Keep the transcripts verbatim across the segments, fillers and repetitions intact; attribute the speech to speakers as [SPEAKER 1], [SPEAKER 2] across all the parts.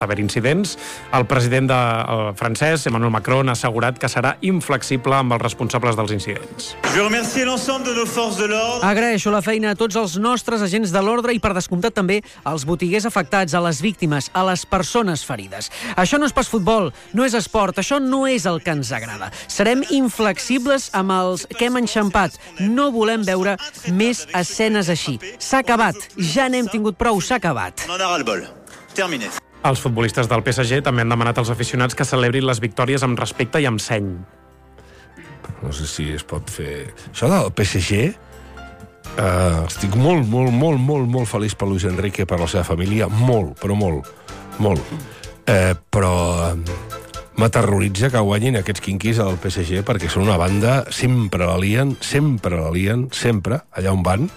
[SPEAKER 1] haver incidents. El president de, el francès, Emmanuel Macron, ha assegurat que serà inflexible amb els responsables dels incidents.
[SPEAKER 2] Agraeixo la feina a tots els nostres agents de l'ordre i, per descomptat, també als botiguers afectats, a les víctimes, a les persones ferides. Això no és pas futbol, no és esport, això no és el que ens agrada. Serem inflexibles amb els que hem enxampat. No volem veure més escenes així. S'ha acabat, ja n'hem tingut prou, s'ha acabat.
[SPEAKER 3] Terminé.
[SPEAKER 1] Els futbolistes del P S G també han demanat als aficionats que celebrin les victòries amb respecte i amb seny.
[SPEAKER 4] No sé si es pot fer... Això del P S G... Eh, estic molt, molt, molt, molt, molt feliç per Luis Enrique, per la seva família. Molt, però molt, molt. Eh, però m'aterroritza que guanyin aquests quinquis del P S G, perquè són una banda, sempre la lien, sempre la lien, sempre, allà on van.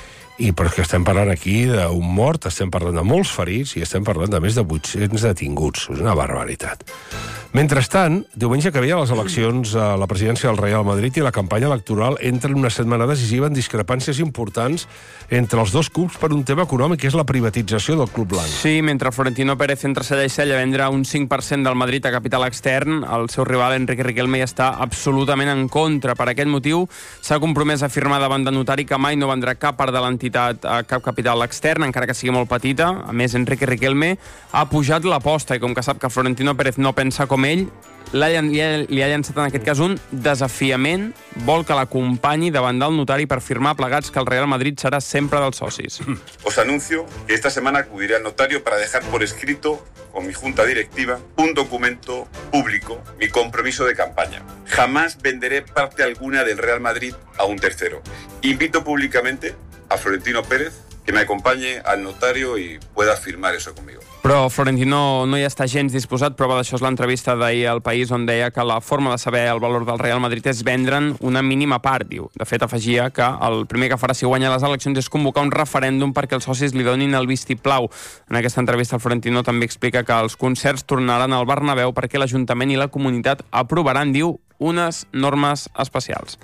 [SPEAKER 4] I però és que estem parlant aquí d'un mort, estem parlant de molts ferits i estem parlant de més de vuit-cents detinguts. És una barbaritat. Mentrestant, diumenge que veia les eleccions a la presidència del Real Madrid i la campanya electoral entra en una setmana decisiva en discrepàncies importants entre els dos clubs per un tema econòmic, que és la privatització del club blanc.
[SPEAKER 5] Sí, mentre Florentino Pérez entra cella i cella a vendre un cinc per cent del Madrid a capital extern, el seu rival Enrique Riquelme hi està absolutament en contra. Per aquest motiu s'ha compromès a afirmar davant de notari que mai no vendrà cap part de l'entitat a cap capital extern, encara que sigui molt petita. A més, Enrique Riquelme ha pujat l'aposta i com que sap que Florentino Pérez no pensa com ell, li ha, li ha llançat en aquest cas un desafiament, vol que l'acompanyi davant del notari per firmar plegats que el Real Madrid serà sempre dels socis.
[SPEAKER 6] Os anuncio que esta semana acudiré al notario para dejar por escrito con mi junta directiva un documento público, mi compromiso de campaña. Jamás venderé parte alguna del Real Madrid a un tercero. Invito públicamente a Florentino Pérez que me acompañe al notario y pueda firmar eso conmigo.
[SPEAKER 5] Però Florentino no hi està gens disposat. Prova d'això és l'entrevista d'ahir al País, on deia que la forma de saber el valor del Real Madrid és vendre'n una mínima part, diu. De fet, afegia que el primer que farà si guanya les eleccions és convocar un referèndum perquè els socis li donin el vistiplau. En aquesta entrevista el Florentino també explica que els concerts tornaran al Bernabéu perquè l'Ajuntament i la comunitat aprovaran, diu, unes normes especials.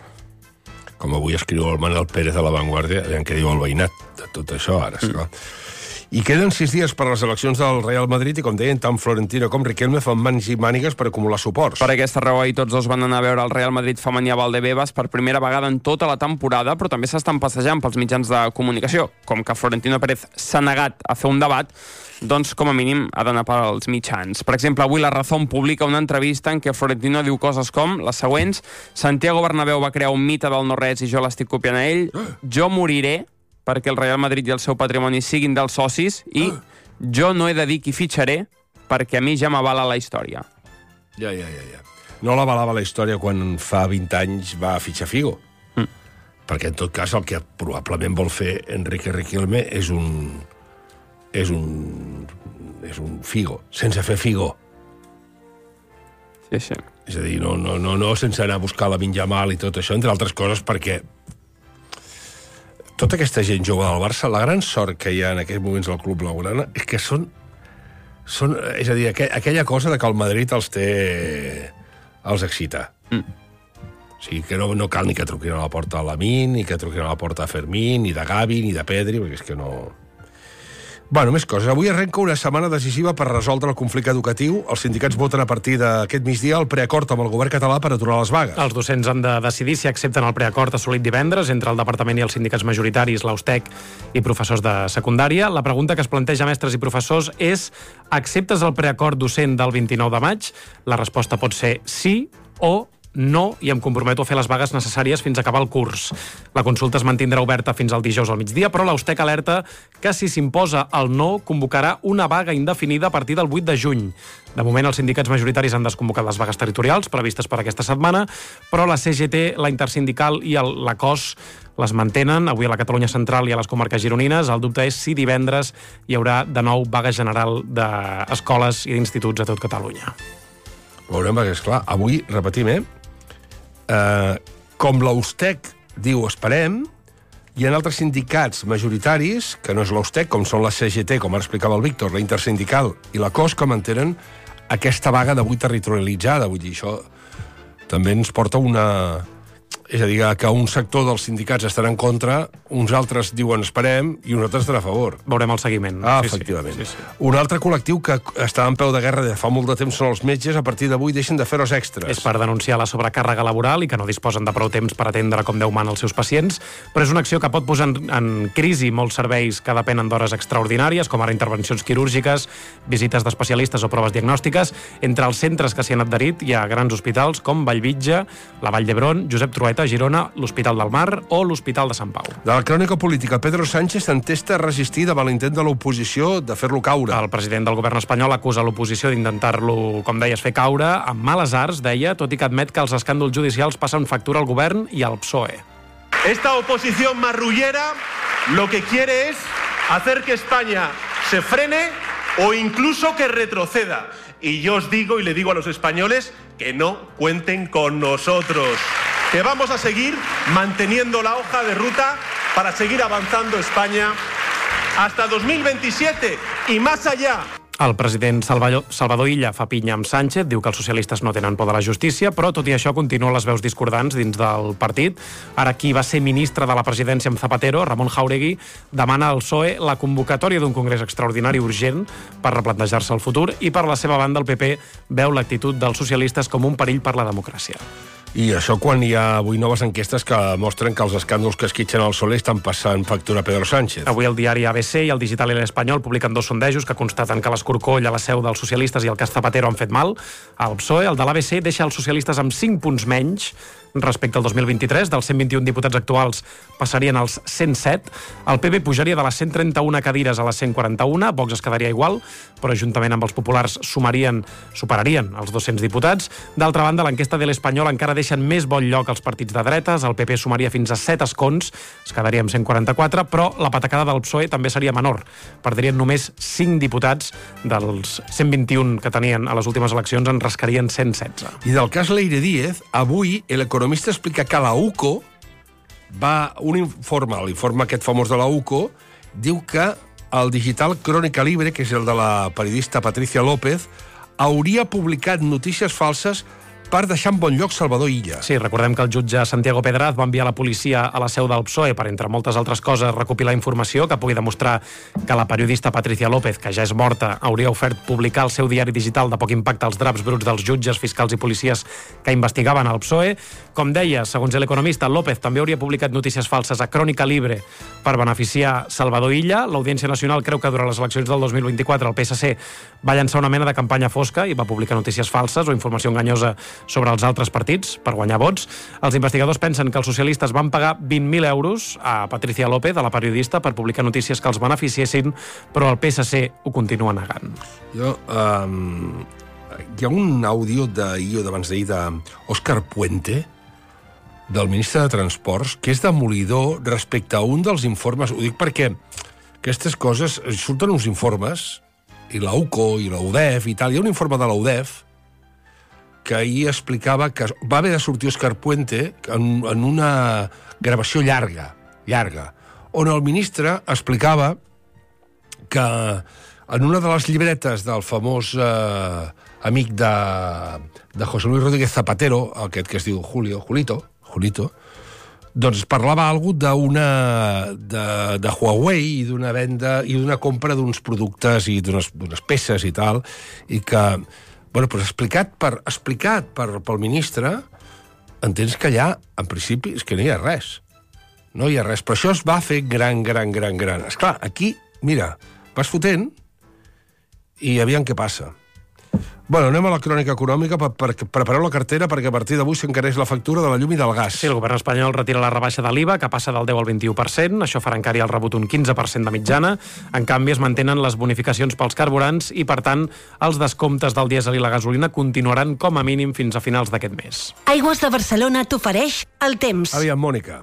[SPEAKER 4] Com avui escriu el Manel Pérez de La Vanguardia, en què diu el veïnat de tot això, ara, esclar. Mm. I queden sis dies per a les eleccions del Real Madrid i, com deien, tant Florentino com Riquelme fan mans i mànigues per acumular suports.
[SPEAKER 5] Per aquesta raó, ahir tots dos van anar a veure el Real Madrid femení a Valdebebas per primera vegada en tota la temporada, però també s'estan passejant pels mitjans de comunicació. Com que Florentino Pérez s'ha negat a fer un debat, doncs, com a mínim, ha d'anar pels mitjans. Per exemple, avui La Razón publica una entrevista en què Florentino diu coses com les següents: Santiago Bernabéu va crear un mite del no-res i jo l'estic copiant a ell. Jo moriré perquè el Real Madrid i el seu patrimoni siguin dels socis i jo no he de dir qui fitxaré perquè a mi ja m'avala la història.
[SPEAKER 4] Ja, ja, ja, ja. No l'avalava la història quan fa vint anys va fitxar Figo. Mm. Perquè, en tot cas, el que probablement vol fer Enrique Riquelme és un... és un... és un Figo, sense fer Figo.
[SPEAKER 5] Sí, sí.
[SPEAKER 4] És a dir, no, no, no, no sense anar a buscar la Minjamal i tot això, entre altres coses, perquè tota aquesta gent jove del Barça, la gran sort que hi ha en aquests moments al Club Blaugrana és que són... són és a dir, aqu aquella cosa de que el Madrid els té... els excita. Mm. O sigui, que no, no cal ni que truquin a la porta a Lamine, ni que truquin a la porta a Fermín, ni de Gavi, ni de Pedri, perquè és que no... Bueno, més coses. Avui arrenca una setmana decisiva per resoldre el conflicte educatiu. Els sindicats voten a partir d'aquest migdia el preacord amb el govern català per aturar les vagues.
[SPEAKER 1] Els docents han de decidir si accepten el preacord assolit divendres entre el departament i els sindicats majoritaris, l'Austec i professors de secundària. La pregunta que es planteja a mestres i professors és: acceptes el preacord docent del vint-i-nou de maig? La resposta pot ser sí o no, i em comprometo a fer les vagues necessàries fins a acabar el curs. La consulta es mantindrà oberta fins al dijous al migdia, però l'Austec alerta que si s'imposa el no, convocarà una vaga indefinida a partir del vuit de juny. De moment, els sindicats majoritaris han desconvocat les vagues territorials previstes per aquesta setmana, però la C G T, la Intersindical i el, la C O S les mantenen. Avui a la Catalunya Central i a les comarques gironines. El dubte és si divendres hi haurà de nou vaga general d'escoles i d'instituts a tot Catalunya.
[SPEAKER 4] Veurem, perquè, esclar, avui, repetim, eh? Uh, com l'Austec diu esperem, hi ha altres sindicats majoritaris, que no és l'Austec, com són la C G T, com ara explicava el Víctor, la Intersindical i la C O S, que mantenen aquesta vaga d'avui territorialitzada. Vull dir, això també ens porta una... És a dir, que un sector dels sindicats estarà en contra, uns altres diuen esperem i uns altres estarà a favor.
[SPEAKER 1] Veurem el seguiment.
[SPEAKER 4] Ah,
[SPEAKER 1] sí,
[SPEAKER 4] efectivament.
[SPEAKER 1] Sí, sí.
[SPEAKER 4] Un altre col·lectiu que està en peu de guerra de fa molt de temps són els metges. A partir d'avui deixen de fer hores extres.
[SPEAKER 1] És per denunciar la sobrecàrrega laboral i que no disposen de prou temps per atendre com Déu mana els seus pacients, però és una acció que pot posar en, en crisi molts serveis que depenen d'hores extraordinàries, com ara intervencions quirúrgiques, visites d'especialistes o proves diagnòstiques. Entre els centres que s'hi han adherit hi ha grans hospitals com Vallvitge, la Vall d'Hebron, Josep Trueta, Girona, l'Hospital del Mar o l'Hospital de Sant Pau.
[SPEAKER 4] De la crònica política, Pedro Sánchez s'entesta a resistir davant l'intent de l'oposició de fer-lo caure.
[SPEAKER 1] El president del govern espanyol acusa l'oposició d'intentar-lo, com deies, fer caure amb males arts, deia, tot i que admet que els escàndols judicials passen factura al govern i al P S O E.
[SPEAKER 3] Esta oposición marrullera lo que quiere es hacer que España se frene o incluso que retroceda. Y yo os digo y le digo a los españoles que no cuenten con nosotros, que vamos a seguir manteniendo la hoja de ruta para seguir avanzando España hasta dos mil veintisiete y más allá.
[SPEAKER 1] El president Salvador Illa fa pinya amb Sánchez, diu que els socialistes no tenen por de la justícia, però tot i això continuen les veus discordants dins del partit. Ara qui va ser ministre de la presidència amb Zapatero, Ramon Jáuregui, demana al P S O E la convocatòria d'un congrés extraordinari urgent per replantejar-se el futur i per la seva banda el P P veu l'actitud dels socialistes com un perill per la democràcia.
[SPEAKER 4] I això quan hi ha avui noves enquestes que mostren que els escàndols que esquitxen al Soler estan passant factura a Pedro Sánchez.
[SPEAKER 1] Avui el diari A B C i el digital El Espanyol publiquen dos sondejos que constaten que l'escorcoll a la seu dels socialistes i el cas Zapatero han fet mal al P S O E. El de l'A B C deixa els socialistes amb cinc punts menys respecte al dos mil vint-i-tres. Dels cent vint-i-un diputats actuals passarien als cent set. El P B pujaria de les cent trenta-una cadires a les cent quaranta-una. Vox es quedaria igual, però juntament amb els populars sumarien, superarien els dos-cents diputats. D'altra banda, l'enquesta de l'Espanyol encara deixen més bon lloc als partits de dretes. El P P sumaria fins a set escons, es quedaria amb cent quaranta-quatre, però la patacada del P S O E també seria menor. Perdrien només cinc diputats dels cent vint-i-un que tenien a les últimes eleccions, en rascarien cent setze.
[SPEAKER 4] I del cas Leire Díez, avui l'economista explica que la U C O va, un informe, l'informe aquest famós de la U C O, diu que el digital Crónica Libre, que és el de la periodista Patricia López, hauria publicat notícies falses per deixar en bon lloc Salvador Illa.
[SPEAKER 1] Sí, recordem que el jutge Santiago Pedraz va enviar la policia a la seu del P S O E per, entre moltes altres coses, recopilar informació que pugui demostrar que la periodista Patricia López, que ja és morta, hauria ofert publicar al seu diari digital de poc impacte els draps bruts dels jutges, fiscals i policies que investigaven el P S O E. Com deia, segons l'economista, López també hauria publicat notícies falses a Crónica Libre per beneficiar Salvador Illa. L'Audiència Nacional creu que durant les eleccions del dos mil vint-i-quatre el P S C va llançar una mena de campanya fosca i va publicar notícies falses o informació enganyosa sobre els altres partits per guanyar vots. Els investigadors pensen que els socialistes van pagar vint mil euros a Patricia López, a la periodista, per publicar notícies que els beneficiessin, però el P S C ho continua negant.
[SPEAKER 4] Jo, um, hi ha un àudio d'ahir o d'abans d'ahir d'Òscar Puente, del ministre de Transports, que és demolidor respecte a un dels informes. Ho dic perquè aquestes coses, surten uns informes, i la U C O i la U D E F i tal. Hi ha un informe de la U D E F que ahir explicava que va haver de sortir Òscar Puente en, en una gravació llarga, llarga, on el ministre explicava que en una de les llibretes del famós eh, amic de, de José Luis Rodríguez Zapatero, aquest que es diu Julio, Julito, Julito, doncs parlava algú d'una de, de Huawei i d'una venda i d'una compra d'uns productes i d'unes peces i tal, i que, bueno, pues explicat per explicat per, pel ministre, entens que allà, en principi, és que no hi ha res. No hi ha res. Però això es va fer gran, gran, gran, gran. Esclar, aquí, mira, vas fotent i aviam què passa. Bueno, anem a la crònica econòmica per, per, prepareu la cartera perquè a partir d'avui s'encareix la factura de la llum i del gas.
[SPEAKER 1] Sí, el govern espanyol retira la rebaixa de l'I V A, que passa del deu al vint-i-u per cent. Això farà encara el rebut un quinze per cent de mitjana. En canvi, es mantenen les bonificacions pels carburants i, per tant, els descomptes del dièsel i la gasolina continuaran com a mínim fins a finals d'aquest mes.
[SPEAKER 7] Aigües de Barcelona t'ofereix el temps.
[SPEAKER 4] Aviam, Mònica.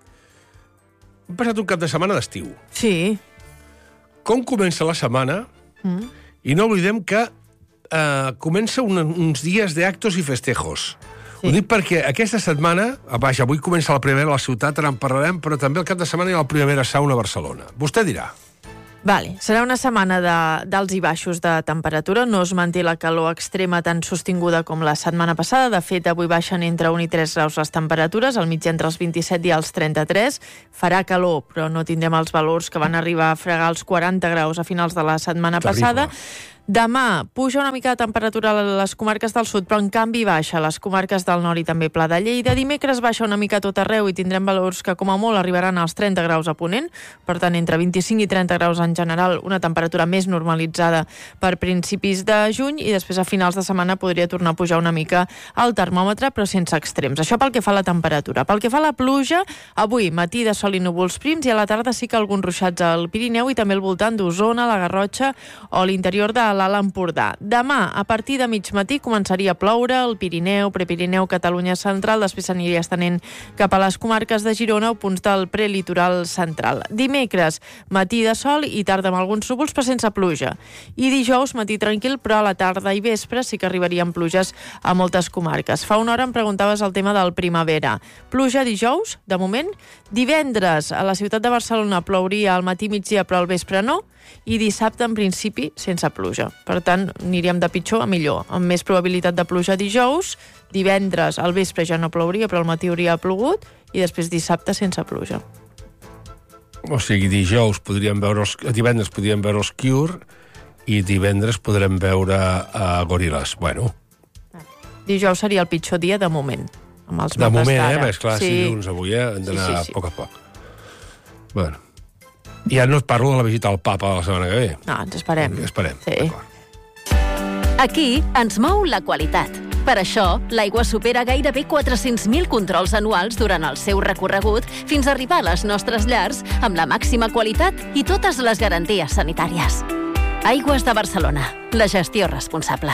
[SPEAKER 4] Hem passat un cap de setmana d'estiu.
[SPEAKER 8] Sí.
[SPEAKER 4] Com comença la setmana? Mm. I no oblidem que Uh, comença un, uns dies d'actos i festejos. Sí. Ho dic perquè aquesta setmana, vaja, avui comença la primavera a la ciutat, ara en parlarem, però també el cap de setmana hi ha la primavera sauna a Barcelona. Vostè dirà.
[SPEAKER 8] Vale. Serà una setmana de, d'alts i baixos de temperatura. No es manté la calor extrema tan sostinguda com la setmana passada. De fet, avui baixen entre un i tres graus les temperatures, al mig entre els vint-i-set i els trenta-tres. Farà calor, però no tindrem els valors que van arribar a fregar els quaranta graus a finals de la setmana Terrible. passada. Demà puja una mica de temperatura a les comarques del sud, però en canvi baixa a les comarques del nord i també Pla de Lleida. Dimecres baixa una mica a tot arreu i tindrem valors que com a molt arribaran als trenta graus a Ponent, per tant entre vint-i-cinc i trenta graus en general, una temperatura més normalitzada per principis de juny, i després a finals de setmana podria tornar a pujar una mica el termòmetre, però sense extrems. Això pel que fa a la temperatura. Pel que fa a la pluja, avui matí de sol i núvols prims, i a la tarda sí que alguns ruixats al Pirineu i també al voltant d'Osona, la Garrotxa o l'interior de l'Alt Empordà. Demà, a partir de mig matí, començaria a ploure al Pirineu, Prepirineu, Catalunya central, després s'aniria estenent cap a les comarques de Girona o punts del prelitoral central. Dimecres, matí de sol i tarda amb alguns núvols, però sense pluja. I dijous, matí tranquil, però a la tarda i vespre sí que arribarien pluges a moltes comarques. Fa una hora em preguntaves el tema del primavera. Pluja dijous, de moment. Divendres, a la ciutat de Barcelona plouria al matí migdia, però al vespre no. I dissabte, en principi, sense pluja. Per tant, aniríem de pitjor a millor, amb més probabilitat de pluja dijous. Divendres, al vespre ja no plouria, però al matí hauria plogut, i després dissabte sense pluja.
[SPEAKER 4] O sigui, dijous podríem veure els, divendres podríem veure els Cure i divendres podrem veure uh, Goril·les. Bueno.
[SPEAKER 8] Dijous seria el pitjor dia de moment, amb els
[SPEAKER 4] de
[SPEAKER 8] mapes
[SPEAKER 4] moment,
[SPEAKER 8] d'ara.
[SPEAKER 4] eh? Més clar, sí. Si dilluns avui, eh? Hem d'anar sí, sí, sí. a poc a poc. Bueno. Ja no et parlo de la visita al papa la setmana que ve.
[SPEAKER 8] No, ens esperem.
[SPEAKER 4] Esperem,
[SPEAKER 8] sí.
[SPEAKER 4] D'acord.
[SPEAKER 7] Aquí ens mou la qualitat. Per això, l'aigua supera gairebé quatre-cents mil controls anuals durant el seu recorregut fins a arribar a les nostres llars amb la màxima qualitat i totes les garanties sanitàries. Aigües de Barcelona. La gestió responsable.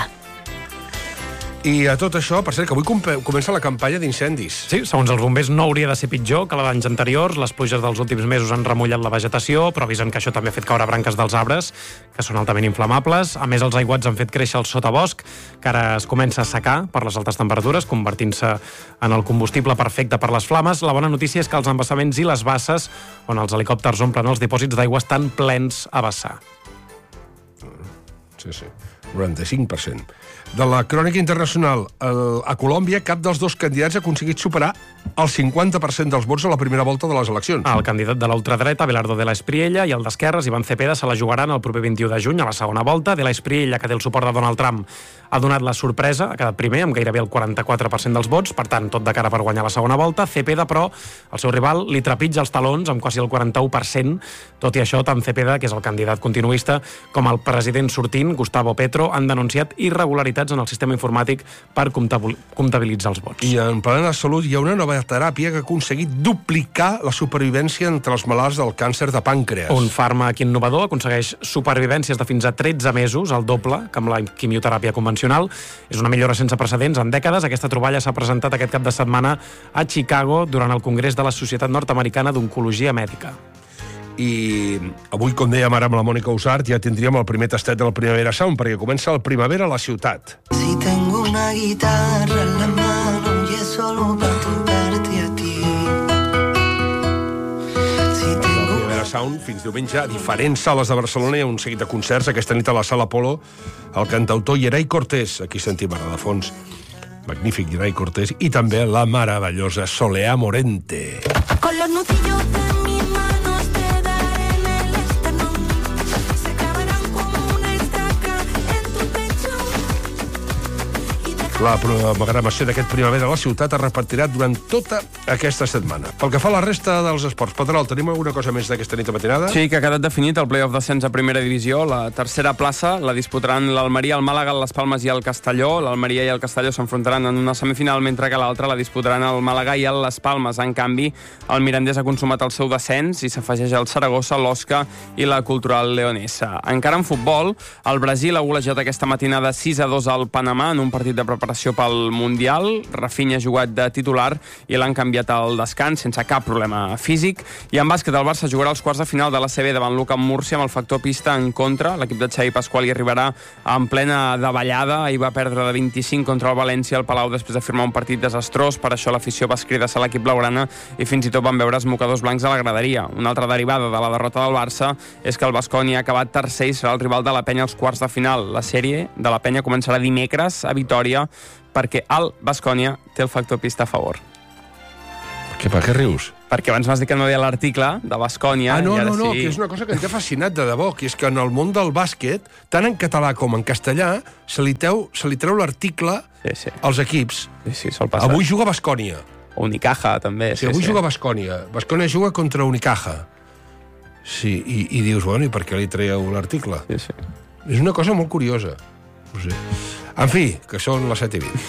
[SPEAKER 4] I a tot això, per cert, que avui comença la campanya d'incendis.
[SPEAKER 1] Sí, segons els bombers no hauria de ser pitjor que l'anys anteriors. Les pluges dels últims mesos han remullat la vegetació, però avisen que això també ha fet caure branques dels arbres, que són altament inflamables. A més, els aiguats han fet créixer el sotabosc, que ara es comença a secar per les altes temperatures, convertint-se en el combustible perfecte per les flames. La bona notícia és que els embassaments i les basses, on els helicòpters omplen els dipòsits d'aigua, estan plens a vessar.
[SPEAKER 4] Sí, sí. noranta-cinc per cent. De la crònica internacional, el, a Colòmbia, cap dels dos candidats ha aconseguit superar el cinquanta per cent dels vots a la primera volta de les eleccions.
[SPEAKER 1] El candidat de la ultradreta, Abelardo de la Espriella, i el d'esquerres, Iván Cepeda, se la jugaran el proper vint-i-u de juny a la segona volta. De la Espriella, que té el suport de Donald Trump, ha donat la sorpresa, ha quedat primer, amb gairebé el quaranta-quatre per cent dels vots, per tant, tot de cara per guanyar la segona volta. Cepeda, però, el seu rival, li trepitja els talons amb quasi el quaranta-u per cent. Tot i això, tant Cepeda, que és el candidat continuista, com el president sortint, Gustavo Petro, han denunciat irregularitats en el sistema informàtic per comptabilitzar els vots.
[SPEAKER 4] I en plena salut hi ha una nova teràpia que ha aconseguit duplicar la supervivència entre els malalts del càncer de pàncreas.
[SPEAKER 1] Un fàrmac innovador aconsegueix supervivències de fins a tretze mesos, el doble que amb la quimioteràpia convencional. És una millora sense precedents en dècades. Aquesta troballa s'ha presentat aquest cap de setmana a Chicago durant el Congrés de la Societat Nord-Americana d'Oncologia Mèdica.
[SPEAKER 4] I avui, com dèiem ara amb la Mònica Usart, ja tindríem el primer tastet del Primavera Sound, perquè comença el Primavera a la ciutat.
[SPEAKER 9] Si tengo una guitarra en la mano y es solo para tocarte a ti. Si tengo...
[SPEAKER 4] El Primavera Sound, fins diumenge, a diferents sales de Barcelona, hi ha un seguit de concerts. Aquesta nit a la Sala Apolo, el cantautor Yeray Cortés, aquí sentim ara de fons, magnífic Yeray Cortés, i també la meravellosa Soleá Morente.
[SPEAKER 9] Con los nudillos de
[SPEAKER 4] La programació d'aquest Primavera a la ciutat es repartirà durant tota aquesta setmana. Pel que fa a la resta dels esports, Pedrol, tenim alguna cosa més d'aquesta nit a matinada?
[SPEAKER 5] Sí, que ha quedat definit el play-off d'ascens a primera divisió. La tercera plaça la disputaran l'Almeria, el Màlaga, les Palmes i el Castelló. L'Almeria i el Castelló s'enfrontaran en una semifinal, mentre que l'altra la disputaran el Màlaga i el les Palmes. En canvi, el Mirandés ha consumat el seu descens i s'afegeix el Saragossa, l'Osca i la Cultural Leonesa. Encara en futbol, el Brasil ha golejat aquesta matinada sis a dos al Panamà en un partit de preparació preparació pel Mundial. Rafinha ha jugat de titular i l'han canviat al descans sense cap problema físic. I en bàsquet, el Barça jugarà als quarts de final de la C B davant l'U C A M Múrcia amb el factor pista en contra. L'equip de Xavi Pasqual hi arribarà en plena davallada. Ahir va perdre de vint-i-cinc contra el València al Palau després de firmar un partit desastrós. Per això l'afició va escridassar l'equip blaugrana i fins i tot van veure esmocadors blancs a la graderia. Una altra derivada de la derrota del Barça és que el Baskonia ha acabat tercer i serà el rival de la Penya als quarts de final. La sèrie de la Penya començarà dimecres a Vitòria perquè el Baskonia té el factor pista a favor.
[SPEAKER 4] Què, per què rius?
[SPEAKER 5] Perquè abans m'has dit que no veia l'article de Baskonia.
[SPEAKER 4] Ah, no,
[SPEAKER 5] i ara
[SPEAKER 4] no, no,
[SPEAKER 5] sí.
[SPEAKER 4] que és una cosa que em té fascinat de debò, que és que en el món del bàsquet, tant en català com en castellà, se li treu, se li treu l'article
[SPEAKER 5] sí, sí.
[SPEAKER 4] als equips.
[SPEAKER 5] Sí, sí, sol passar.
[SPEAKER 4] Avui juga Baskonia.
[SPEAKER 5] O Unicaja, també.
[SPEAKER 4] Sí, sí, avui sí. juga Baskonia. Baskonia juga contra Unicaja. Sí, i, i dius, bueno, i per què li traieu l'article?
[SPEAKER 5] Sí, sí.
[SPEAKER 4] És una cosa molt curiosa. No sé. En fi, que són les set i vint.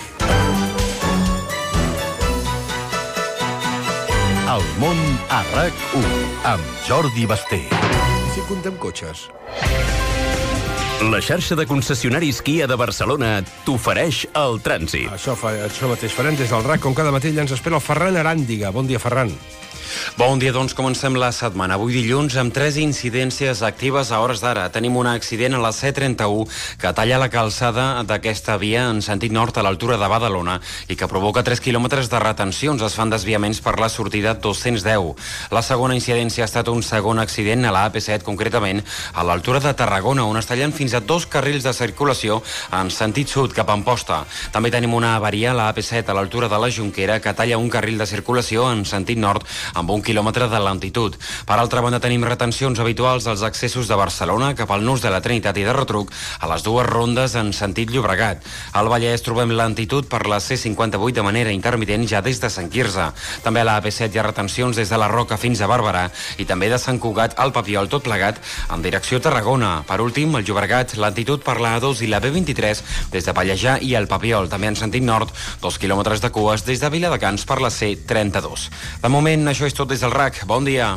[SPEAKER 10] El món a RAC u, amb Jordi Basté.
[SPEAKER 4] I si comptem cotxes?
[SPEAKER 11] La xarxa de concessionaris Kia de Barcelona t'ofereix el trànsit.
[SPEAKER 4] Això, fa, això mateix farem des del RAC, com cada matí ja ens espera el Ferran Aràndiga. Bon dia, Ferran.
[SPEAKER 12] Bon dia, doncs comencem la setmana. Avui dilluns amb tres incidències actives a hores d'ara. Tenim un accident a la C trenta-u que talla la calçada d'aquesta via en sentit nord a l'altura de Badalona i que provoca tres quilòmetres de retencions. Es fan desviaments per la sortida dos-cents deu. La segona incidència ha estat un segon accident a la A P set, concretament a l'altura de Tarragona, on es tallen fins a dos carrils de circulació en sentit sud cap a Amposta. També tenim una avaria a la A P set a l'altura de la Jonquera que talla un carril de circulació en sentit nord amb un quilòmetre de lentitud. Per altra banda, tenim retencions habituals als accessos de Barcelona cap al Nus de la Trinitat i de retruc a les dues rondes en sentit Llobregat. Al Vallès trobem lentitud per la C cinquanta-vuit de manera intermitent ja des de Sant Quirze. També a la A P set hi ha retencions des de la Roca fins a Barberà i també de Sant Cugat al Papiol, tot plegat en direcció Tarragona. Per últim, al Llobregat, lentitud per la A dos i la B vint-i-tres des de Pallejà i el Papiol. També en sentit nord, dos quilòmetres de cues des de Viladecans per la C trenta-dos. De moment, això és tot des del RAC. Bon dia.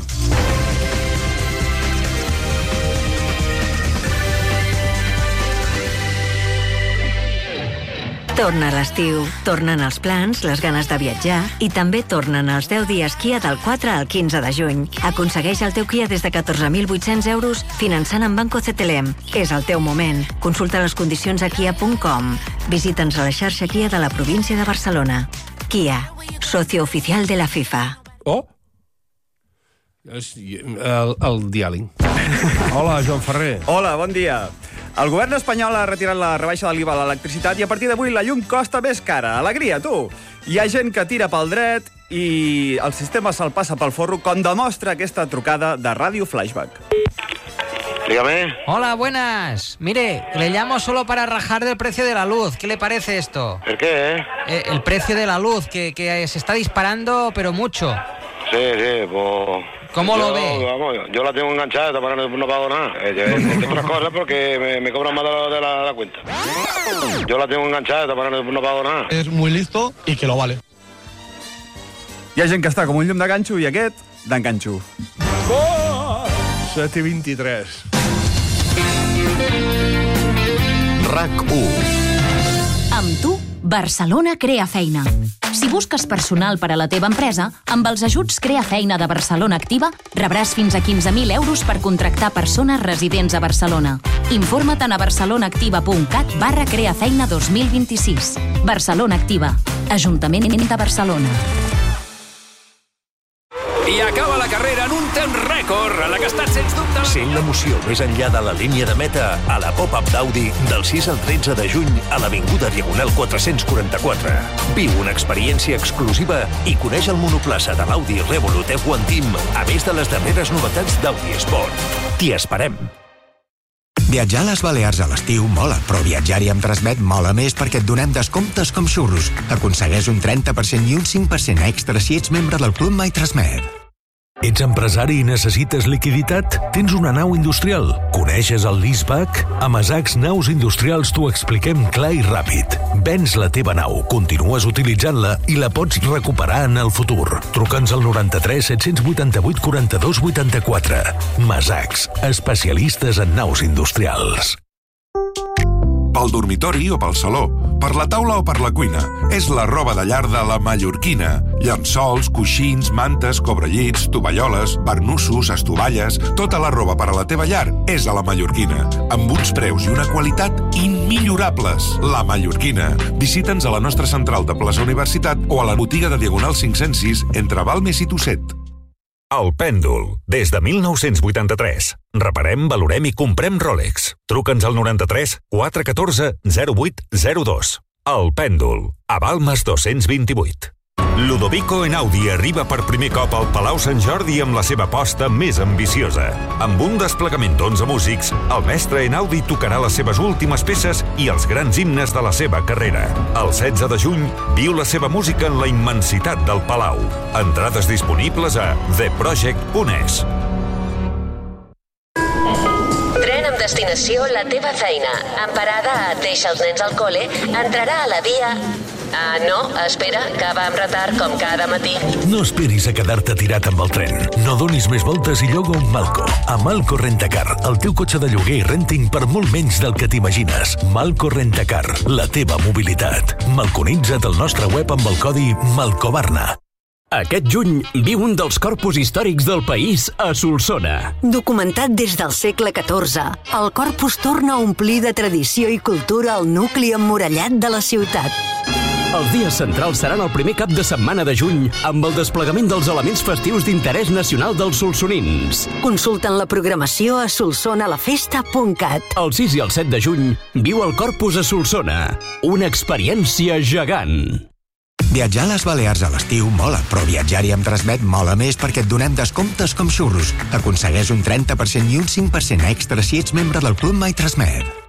[SPEAKER 13] Torna l'estiu, tornen els plans, les ganes de viatjar i també tornen els deu dies Kia del quatre al quinze de juny. Aconsegueix el teu Kia des de catorze mil vuit-cents euros finançant amb Banco C T L M. És el teu moment. Consulta les condicions a kia punt com. Visita'ns a la xarxa Kia de la província de Barcelona. Kia, socio oficial de la FIFA.
[SPEAKER 4] Oh! El, el diàling. Hola, Joan Ferrer.
[SPEAKER 14] Hola, bon dia. El govern espanyol ha retirat la rebaixa de l'I V A a l'electricitat i a partir d'avui la llum costa més cara. Alegria, tu! Hi ha gent que tira pel dret i el sistema se'l passa pel forro, com demostra aquesta trucada de Ràdio Flashback.
[SPEAKER 15] Dígame.
[SPEAKER 16] Hola, buenas. Mire, le llamo solo para rajar del precio de la luz. ¿Qué le parece esto?
[SPEAKER 15] ¿El qué, eh?
[SPEAKER 16] Eh, el precio de la luz, que, que se está disparando, pero mucho.
[SPEAKER 15] Sí, sí, pues...
[SPEAKER 16] ¿Cómo
[SPEAKER 15] yo,
[SPEAKER 16] lo ve?
[SPEAKER 15] Vamos, yo la tengo enganchada, para no, no pago nada. Eh, entre otras cosas porque me, me cobran más de la, de la, la cuenta. Yo la tengo enganchada, para no, no pago nada.
[SPEAKER 17] És muy listo i que lo vale.
[SPEAKER 14] Hi ha gent que està com un llum de ganxo i aquest, d'enganxo.
[SPEAKER 4] Oh! set i vint-i-tres.
[SPEAKER 10] RAC u.
[SPEAKER 18] Amb tu, Barcelona crea feina. Si busques personal per a la teva empresa, amb els ajuts Crea Feina de Barcelona Activa rebràs fins a quinze mil euros per contractar persones residents a Barcelona. Informa't a barcelonaactiva punt cat barra crea feina dos mil vint-i-sis. Barcelona Activa, Ajuntament de Barcelona.
[SPEAKER 19] I acaba la carrera en un temps rècord, a la que ha estat, sens dubte...
[SPEAKER 10] Sent l'emoció més enllà de la línia de meta a la pop-up d'Audi del sis al tretze de juny a l'Avinguda Diagonal quatre-cents quaranta-quatre. Viu una experiència exclusiva i coneix el monoplaça de l'Audi Revolut F un Team, a més de les darreres novetats d'Audi Sport. T'hi esperem.
[SPEAKER 20] Viatjar a les Balears a l'estiu mola, però viatjar-hi amb Transmet mola més perquè et donem descomptes com xurros. Aconsegueix un trenta per cent i un cinc per cent extra si ets membre del Club My Transmet.
[SPEAKER 10] Ets empresari i necessites liquiditat? Tens una nau industrial? Coneixes el leaseback? A Masacs Naus Industrials t'ho expliquem clar i ràpid. Vens la teva nau, continues utilitzant-la i la pots recuperar en el futur. Truca'ns al noranta-tres set vuitanta-vuit quaranta-dos vuitanta-quatre. Masacs, especialistes en naus industrials.
[SPEAKER 21] Pel dormitori o pel saló,
[SPEAKER 17] per la taula o per la cuina. És la roba de llar de la Mallorquina. Llençols, coixins, mantes, cobrellits, tovalloles, barnussos, estovalles... Tota la roba per a la teva llar és a la Mallorquina, amb uns preus i una qualitat immillorables. La Mallorquina. Visita'ns a la nostra central de plaça Universitat o a la botiga de Diagonal cinc-cents sis entre Balmes i Tosset.
[SPEAKER 10] El Pèndol, des de mil nou-cents vuitanta-tres. Reparem, valorem i comprem Rolex. Truca'ns al noranta-tres quatre uno quatre zero vuit zero dos. El Pèndol, a Balmes dos-cents vint-i-vuit. Ludovico Einaudi arriba per primer cop al Palau Sant Jordi amb la seva aposta més ambiciosa. Amb un desplegament d'onze músics, el mestre Einaudi tocarà les seves últimes peces i els grans himnes de la seva carrera. El setze de juny, viu la seva música en la immensitat del Palau. Entrades disponibles a the project punt es.
[SPEAKER 21] Tren amb destinació La teva feina. En parada a Deixa els nens al col·le, entrarà a la via... Ah, no, espera, que va amb retard com cada matí.
[SPEAKER 10] No esperis a quedar-te tirat amb el tren. No donis més voltes i lloga un Malco. A Malco Rentacar, el teu cotxe de lloguer i renting per molt menys del que t'imagines. Malco Rentacar, la teva mobilitat. Malconitza't al nostre web amb el codi Malcobarna.
[SPEAKER 11] Aquest juny viu un dels corpus històrics del país a Solsona.
[SPEAKER 22] Documentat des del segle catorze, el corpus torna a omplir de tradició i cultura el nucli emmurallat de la ciutat.
[SPEAKER 11] Els dies centrals seran el primer cap de setmana de juny amb el desplegament dels elements festius d'interès nacional dels solsonins.
[SPEAKER 22] Consulten la programació a solsonalafesta punt cat.
[SPEAKER 11] El sis i el set de juny viu el Corpus a Solsona. Una experiència gegant.
[SPEAKER 20] Viatjar a les Balears a l'estiu mola, però viatjar-hi amb Transmet mola més perquè et donem descomptes com xurros. Aconsegueix un trenta per cent i un cinc per cent extra si ets membre del Club My Transmet.